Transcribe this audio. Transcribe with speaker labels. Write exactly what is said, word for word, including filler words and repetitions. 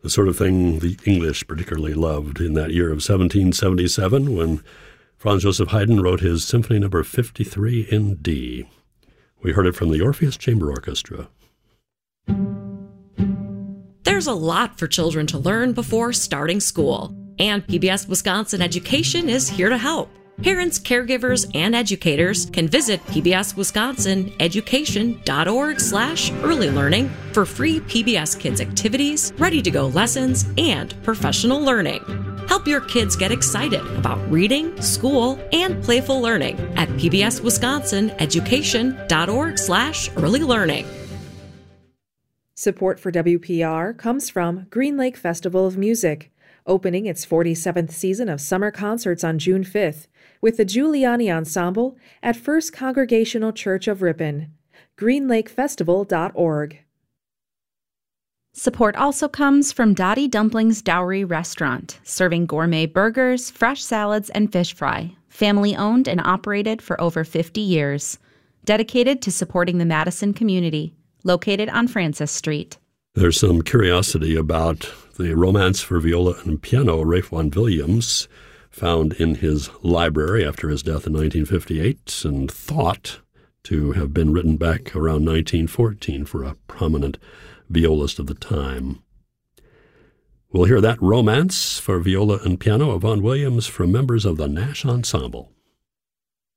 Speaker 1: the sort of thing the English particularly loved in that year of seventeen seventy-seven when Franz Joseph Haydn wrote his Symphony Number fifty-three in D. We heard it from the Orpheus Chamber Orchestra.
Speaker 2: There's a lot for children to learn before starting school, and P B S Wisconsin Education is here to help. Parents, caregivers, and educators can visit pbswisconsineducation.org slash early learning for free P B S Kids activities, ready-to-go lessons, and professional learning. Help your kids get excited about reading, school, and playful learning at pbswisconsineducation.org slash early learning.
Speaker 3: Support for W P R comes from Green Lake Festival of Music, opening its forty-seventh season of summer concerts on June fifth with the Giuliani Ensemble at First Congregational Church of Ripon. green lake festival dot org.
Speaker 4: Support also comes from Dottie Dumplings Dowry Restaurant, serving gourmet burgers, fresh salads, and fish fry. Family-owned and operated for over fifty years. Dedicated to supporting the Madison community. Located on Francis Street.
Speaker 1: There's some curiosity about the Romance for Viola and Piano, Ralph Vaughan Williams, found in his library after his death in nineteen fifty-eight and thought to have been written back around nineteen fourteen for a prominent violist of the time. We'll hear that Romance for Viola and Piano of Vaughan Williams from members of the Nash Ensemble.